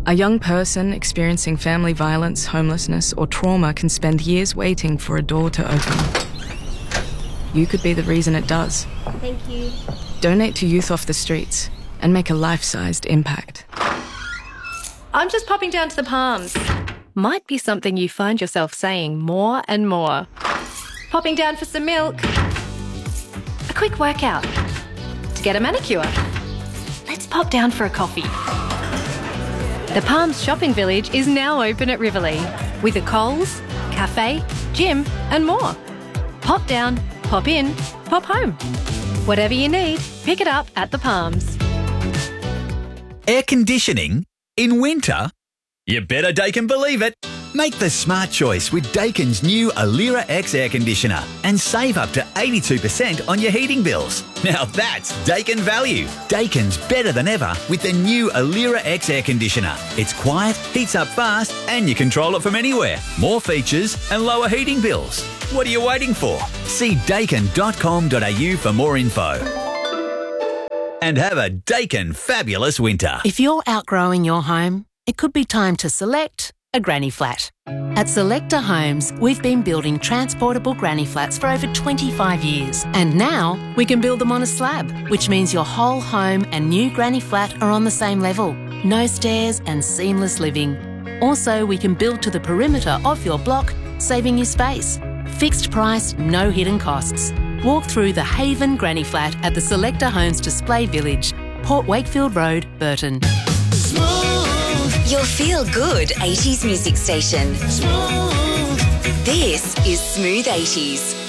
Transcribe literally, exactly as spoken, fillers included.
A young person experiencing family violence, homelessness, or trauma can spend years waiting for a door to open. You could be the reason it does. Thank you. Donate to Youth Off the Streets and make a life-sized impact. I'm just popping down to the Palms. Might be something you find yourself saying more and more. Popping down for some milk. A quick workout. To get a manicure. Let's pop down for a coffee. The Palms Shopping Village is now open at Riverlea with a Coles, cafe, gym and more. Pop down, pop in, pop home. Whatever you need, pick it up at the Palms. Air conditioning in winter? You better Daikin believe it. Make the smart choice with Daikin's new Alira X air conditioner and save up to eighty-two percent on your heating bills. Now that's Daikin value. Daikin's better than ever with the new Alira X air conditioner. It's quiet, heats up fast and you control it from anywhere. More features and lower heating bills. What are you waiting for? See daikin dot com dot a u for more info. And have a Daikin fabulous winter. If you're outgrowing your home, it could be time to select a granny flat. At Selector Homes, we've been building transportable granny flats for over twenty-five years. And now we can build them on a slab, which means your whole home and new granny flat are on the same level. No stairs and seamless living. Also, we can build to the perimeter of your block, saving you space. Fixed price, no hidden costs. Walk through the Haven Granny Flat at the Selector Homes Display Village, Port Wakefield Road, Burton. Your feel-good eighties music station. Smooth. This is Smooth eighties.